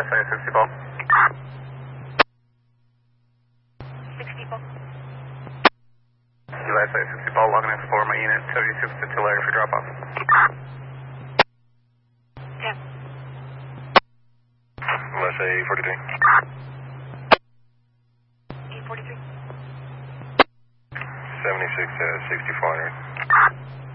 USA 60 ball. 60 ball. USA 60 ball, logging in for my unit 76 to Tulare for drop off. 10. USA 43. 843. 76 6400.